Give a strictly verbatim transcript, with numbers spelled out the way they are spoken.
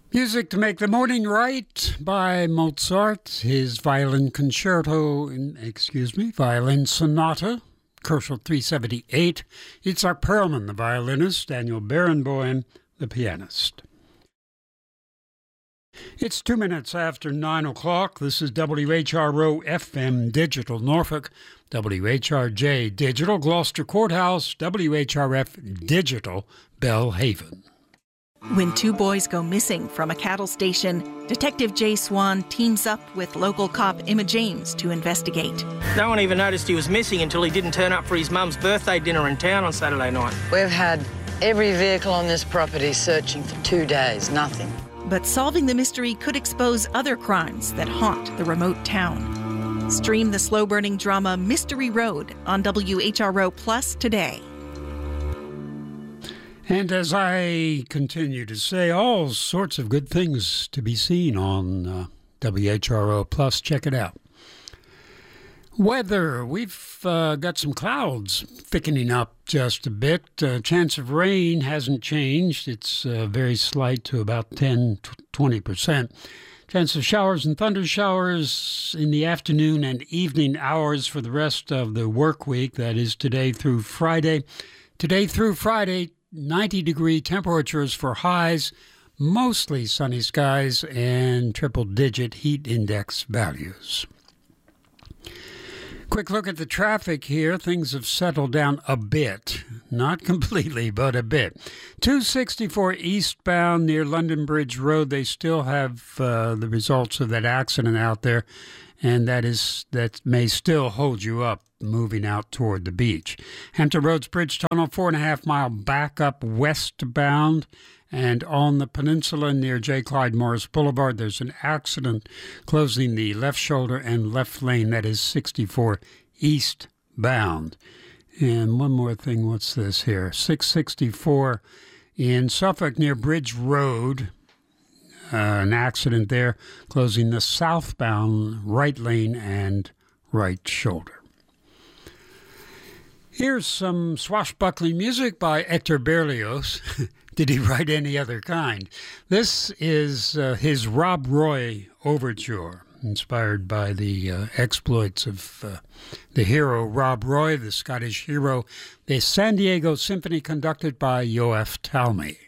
Music to make the morning right by Mozart, his violin concerto, excuse me, violin sonata, Koszul three seventy-eight. Itzhak Perlman, the violinist, Daniel Barenboim, the pianist. It's two minutes after nine o'clock. This is W H R O F M Digital Norfolk, W H R J Digital Gloucester Courthouse, W H R F Digital Belhaven. When two boys go missing from a cattle station, Detective Jay Swan teams up with local cop Emma James to investigate. No one even noticed he was missing until he didn't turn up for his mum's birthday dinner in town on Saturday night. We've had every vehicle on this property searching for two days, nothing. But solving the mystery could expose other crimes that haunt the remote town. Stream the slow-burning drama Mystery Road on W H R O Plus today. And as I continue to say, all sorts of good things to be seen on uh, W H R O Plus. Check it out. Weather. We've uh, got some clouds thickening up just a bit. Uh, chance of rain hasn't changed. It's uh, very slight to about ten to twenty percent. Chance of showers and thunder showers in the afternoon and evening hours for the rest of the work week. That is today through Friday. Today through Friday, ninety degree temperatures for highs, mostly sunny skies, and triple-digit heat index values. Quick look at the traffic here. Things have settled down a bit. Not completely, but a bit. two sixty-four eastbound near London Bridge Road. They still have uh, the results of that accident out there, and that is that may still hold you up moving out toward the beach. Hampton Roads Bridge Tunnel, four and a half mile backup westbound. And on the peninsula near J. Clyde Morris Boulevard, there's an accident closing the left shoulder and left lane. That is sixty-four eastbound. And one more thing, what's this here? six sixty-four in Suffolk near Bridge Road. Uh, an accident there closing the southbound right lane and right shoulder. Here's some swashbuckling music by Hector Berlioz. Did he write any other kind? This is uh, his Rob Roy Overture, inspired by the uh, exploits of uh, the hero Rob Roy, the Scottish hero, the San Diego Symphony conducted by Yoav Talmy.